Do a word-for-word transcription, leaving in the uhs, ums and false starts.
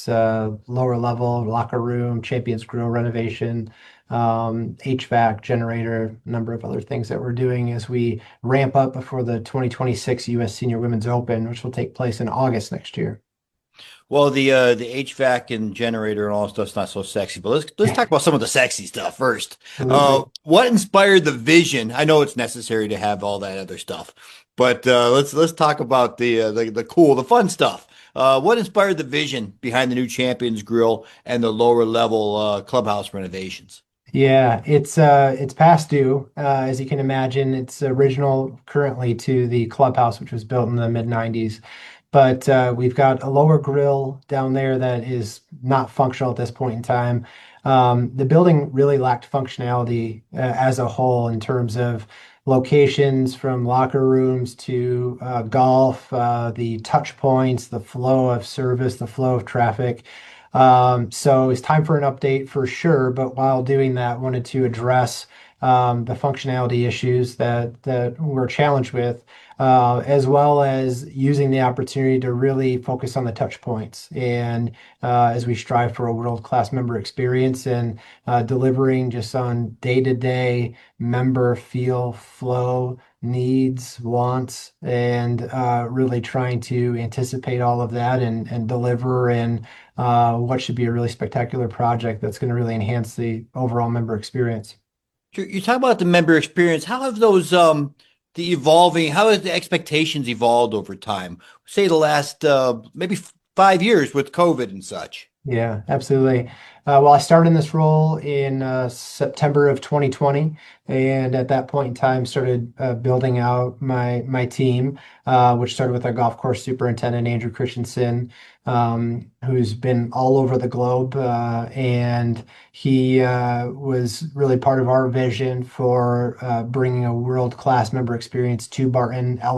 experience, uh, lower level, locker room, Champions Grill renovation, um, H V A C generator, a number of other things that we're doing as we ramp up before the twenty twenty-six U S Senior Women's Open, which will take place in August next year. Well, the uh, the H V A C and generator and all that stuff's not so sexy, but let's let's talk about some of the sexy stuff first. Uh, Absolutely. what inspired the vision? I know it's necessary to have all that other stuff, but uh, let's let's talk about the uh, the the cool, the fun stuff. Uh, what inspired the vision behind the new Champions Grill and the lower level uh, clubhouse renovations? Yeah, it's uh it's past due. Uh, as you can imagine, it's original currently to the clubhouse, which was built in the mid nineties. But uh, we've got a lower grill down there that is not functional at this point in time. Um, the building really lacked functionality uh, as a whole in terms of locations from locker rooms to uh, golf, uh, the touch points, the flow of service, the flow of traffic. Um, so it's time for an update for sure. But while doing that, wanted to address um, the functionality issues that that we're challenged with, uh, as well as using the opportunity to really focus on the touch points. And uh, as we strive for a world-class member experience and uh, delivering just on day-to-day member feel, flow, needs, wants, and uh, really trying to anticipate all of that and, and deliver and uh, what should be a really spectacular project that's going to really enhance the overall member experience. You you talk about the member experience. How have those um the evolving? How have the expectations evolved over time? Say the last uh maybe f- five years with COVID and such. Yeah, absolutely. Uh, well, I started in this role in uh, September of twenty twenty, and at that point in time, started uh, building out my my team, uh, which started with our golf course superintendent Andrew Christensen, um, who's been all over the globe, uh, and he uh, was really part of our vision for uh, bringing a world-class member experience to Barton,